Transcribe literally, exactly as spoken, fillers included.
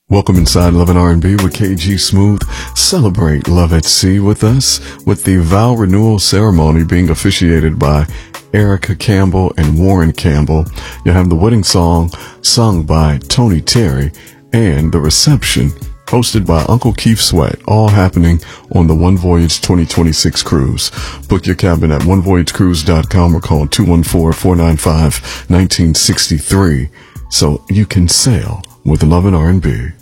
Welcome inside Love and R and B with K G Smooth. Celebrate Love at Sea with us, with the vow renewal ceremony being officiated by Erica Campbell and Warren Campbell. You'll have the wedding song sung by Tony Terry and the reception hosted by Uncle Keith Sweat, all happening on the One Voyage twenty twenty-six cruise. Book your cabin at one voyage cruise dot com or call two one four, four nine five, one nine six three so you can sail with Love and R and B.